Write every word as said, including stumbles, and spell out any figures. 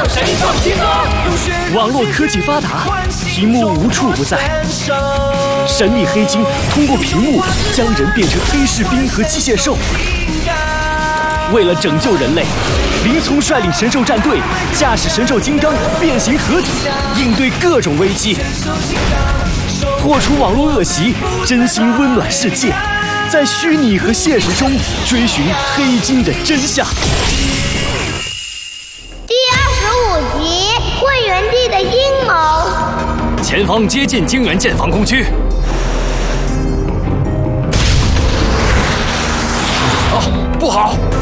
神兽金刚。 网络科技发达，屏幕无处不在。神秘黑金通过屏幕将人变成黑士兵和机械兽。为了拯救人类，林聪率领神兽战队，驾驶神兽金刚变形合体，应对各种危机，破除网络恶习，真心温暖世界。在虚拟和现实中追寻黑金的真相。 第二十五集，混元帝的阴谋。 前方接近京元舰防空区。啊，不好！